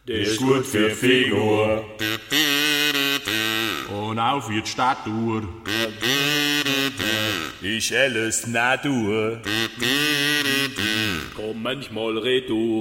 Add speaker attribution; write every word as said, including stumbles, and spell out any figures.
Speaker 1: Der ist gut für die Figur
Speaker 2: und auch für die Statur.
Speaker 1: Ist alles Natur.
Speaker 2: Komm manchmal retour.